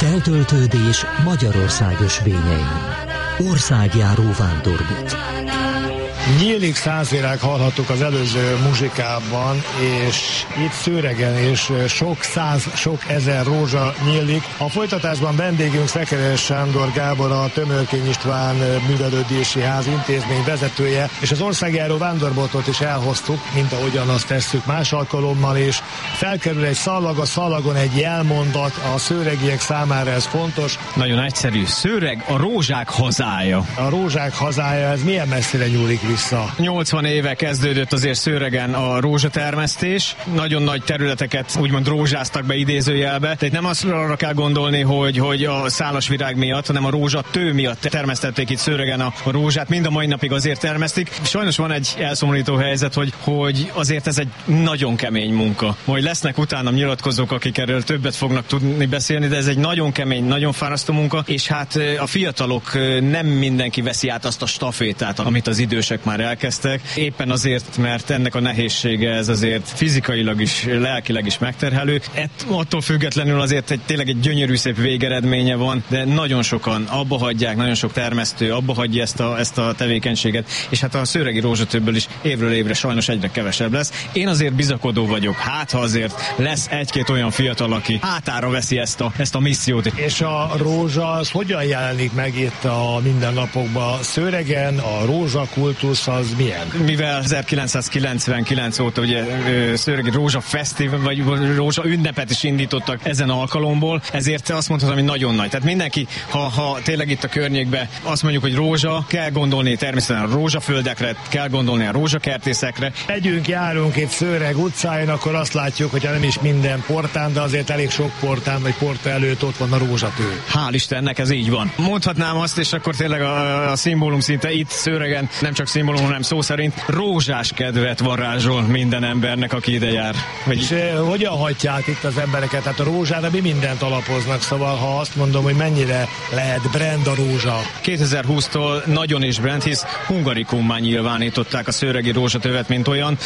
Feltöltődés Magyarország ösvényein. Országjáró vándorút. Nyílik százvirág hallhattuk az előző muzsikában, és itt Szőregen is sok ezer rózsa nyílik. A folytatásban vendégünk Szekeres Sándor Gábor, a Tömörkény István Művelődési Ház intézmény vezetője, és az országjáró vándorbotot is elhoztuk, mint ahogyan azt tesszük más alkalommal, és felkerül egy szallag, a szallagon egy jelmondat, a szőregiek számára ez fontos. Nagyon egyszerű, Szőreg a rózsák hazája. A rózsák hazája, ez milyen messzire nyúlik vissza? 80 éve kezdődött azért Szőregen a rózsatermesztés. Nagyon nagy területeket úgymond rózsáztak be idézőjelbe. Tehát nem arra kell gondolni, hogy a szálasvirág miatt, hanem a rózsatő miatt termesztették itt Szőregen a rózsát. Mind a mai napig azért termesztik. Sajnos van egy elszomorító helyzet, hogy azért ez egy nagyon kemény munka. Majd lesznek utána nyilatkozók, akik erről többet fognak tudni beszélni, de ez egy nagyon kemény, nagyon fárasztó munka, és hát a fiatalok nem mindenki veszi át azt a stafétát, amit az idősek már elkezdtek. Éppen azért, mert ennek a nehézsége ez azért fizikailag is, lelkileg is megterhelő. Attól függetlenül azért tényleg egy gyönyörű szép végeredménye van, de nagyon sokan abba hagyják, nagyon sok termesztő abba hagyja ezt a tevékenységet, és hát a szőregi rózsatöbből is évről évre sajnos egyre kevesebb lesz. Én azért bizakodó vagyok, ha azért lesz egy-két olyan fiatal, aki hátára veszi ezt a missziót. És a rózsa az hogyan jelenik meg itt a mindennapokban? Szőregen a rózsakultusz az milyen? Mivel 1999 óta ugye Szőregi Rózsa Fesztivál, vagy Rózsa ünnepet is indítottak ezen alkalomból, ezért azt mondhatom, hogy nagyon nagy. Tehát mindenki, ha tényleg itt a környékben azt mondjuk, hogy rózsa, kell gondolni természetesen a rózsaföldekre, kell gondolni a rózsakertészekre. Járunk itt Szőreg utcáin, akkor azt látjuk, hogy nem is minden portán, de azért elég sok portán vagy porta előtt ott van a rózsatő. Hál' Istennek ez így van. Mondhatnám azt, és akkor tényleg a szimbólum szinte itt Szőregen, nem csak szimbólum, hanem szó szerint rózsás kedvet varázsol minden embernek, aki ide jár. És hogyan hagyják itt az embereket? Hát a rózsára mi mindent alapoznak, szóval ha azt mondom, hogy mennyire lehet brand a rózsa? 2020-tól nagyon is brand, hisz Hungaricummá nyilvánították a szőregi rózsatövet, mint olyan.